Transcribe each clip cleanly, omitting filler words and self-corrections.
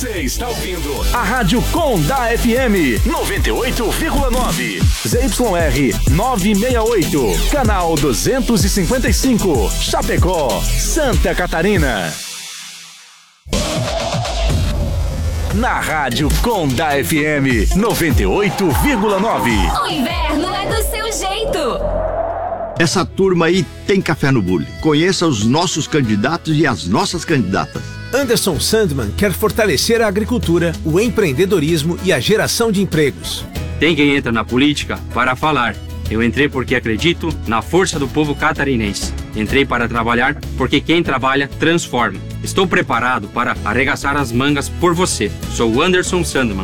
Você está ouvindo a Rádio Condá FM 98,9, ZYR 968, canal 255, Chapecó, Santa Catarina. Na Rádio Condá FM 98,9. O inverno é do seu jeito. Essa turma aí tem café no bule. Conheça os nossos candidatos e as nossas candidatas. Anderson Sandman quer fortalecer a agricultura, o empreendedorismo e a geração de empregos. Tem quem entra na política para falar. Eu entrei porque acredito na força do povo catarinense. Entrei para trabalhar porque quem trabalha transforma. Estou preparado para arregaçar as mangas por você. Sou o Anderson Sandman,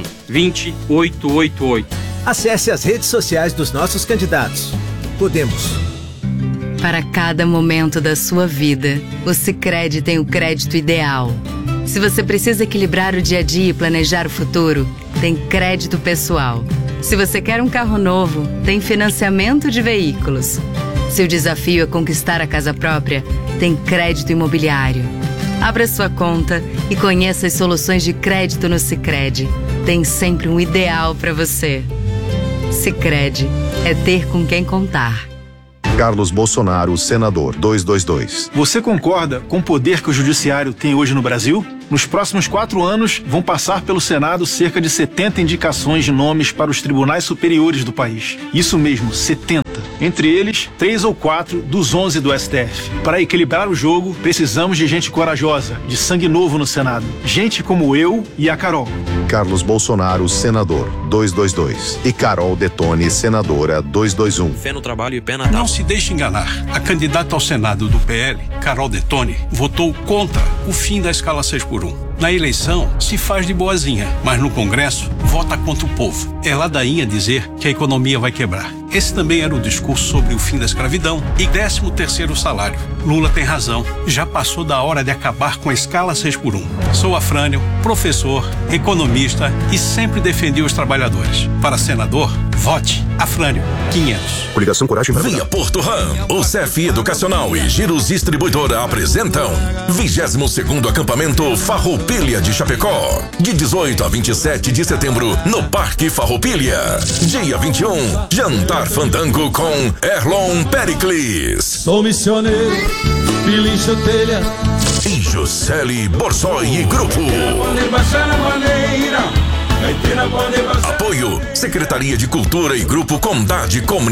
20888. Acesse as redes sociais dos nossos candidatos. Podemos. Para cada momento da sua vida, o Sicredi tem o crédito ideal. Se você precisa equilibrar o dia a dia e planejar o futuro, tem crédito pessoal. Se você quer um carro novo, tem financiamento de veículos. Se o desafio é conquistar a casa própria, tem crédito imobiliário. Abra sua conta e conheça as soluções de crédito no Sicredi. Tem sempre um ideal para você. Sicredi é ter com quem contar. Carlos Bolsonaro, senador, 222. Você concorda com o poder que o judiciário tem hoje no Brasil? Nos próximos 4 anos, vão passar pelo Senado cerca de 70 indicações de nomes para os tribunais superiores do país. Isso mesmo, 70. Entre eles, 3 ou 4 dos 11 do STF. Para equilibrar o jogo, precisamos de gente corajosa, de sangue novo no Senado. Gente como eu e a Carol. Carlos Bolsonaro, senador, 222. E Carol Detone, senadora, 221. Fé no trabalho e pé na tábua. Não se deixe enganar. A candidata ao Senado do PL, Carol Detone, votou contra o fim da escala 6x1. Na eleição, se faz de boazinha, mas no Congresso, vota contra o povo. É ladainha dizer que a economia vai quebrar. Esse também era o discurso sobre o fim da escravidão e 13º salário. Lula tem razão. Já passou da hora de acabar com a escala 6x1. Sou Afrânio, professor, economista e sempre defendi os trabalhadores. Para senador, vote Afrânio, 500. Coligação Coragem para Via Porto Ram, o CEF Educacional e Giros Distribuidora apresentam 22º acampamento Farroupilha de Chapecó, de 18 a 27 de setembro no Parque Farroupilha. Dia 21, jantar fandango com Erlon Pericles. Sou missioneiro, Pilincho Telha e Juscelie Borsoi e Grupo. Apoio Secretaria de Cultura e Grupo Condá de Comunicação.